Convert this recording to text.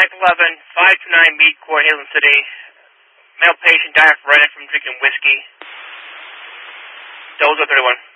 11, 529 Mead Court, Hazen City. Male patient diaphoretic from drinking whiskey. Dozer 31.